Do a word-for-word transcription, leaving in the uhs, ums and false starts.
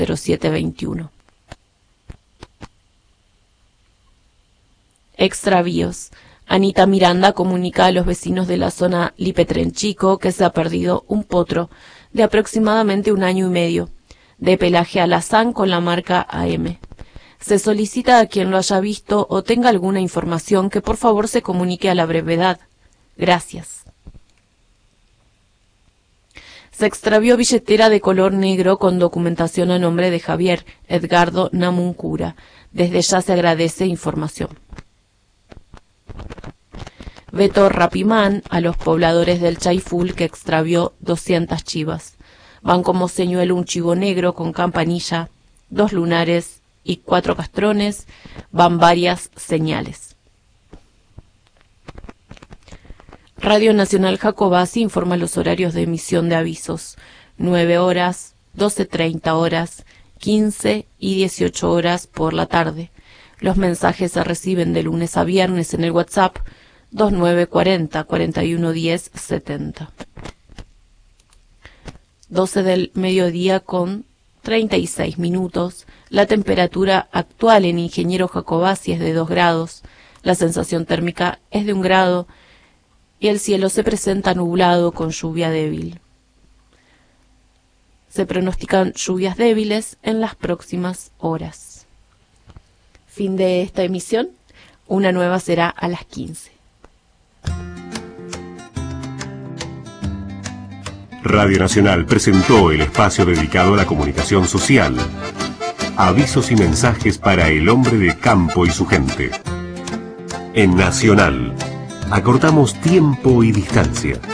cero siete veintiuno. Extravíos. Anita Miranda comunica a los vecinos de la zona Lipetrenchico que se ha perdido un potro de aproximadamente un año y medio, de pelaje alazán con la marca A M. Se solicita a quien lo haya visto o tenga alguna información que por favor se comunique a la brevedad. Gracias. Se extravió billetera de color negro con documentación a nombre de Javier Edgardo Namuncura. Desde ya se agradece información. Beto Rapimán a los pobladores del Chaiful que extravió doscientas chivas. Van como señuelo un chivo negro con campanilla, dos lunares y cuatro castrones. Van varias señales. Radio Nacional Jacobasi informa los horarios de emisión de avisos: nueve horas, doce treinta horas, quince y dieciocho horas por la tarde. Los mensajes se reciben de lunes a viernes en el WhatsApp dos nueve cuatro cero, cuatro uno uno cero, setenta. doce del mediodía con treinta y seis minutos. La temperatura actual en Ingeniero Jacobasi es de dos grados. La sensación térmica es de un grado. Y el cielo se presenta nublado con lluvia débil. Se pronostican lluvias débiles en las próximas horas. Fin de esta emisión. Una nueva será a las quince. Radio Nacional presentó el espacio dedicado a la comunicación social. Avisos y mensajes para el hombre de campo y su gente. En Nacional, acortamos tiempo y distancia.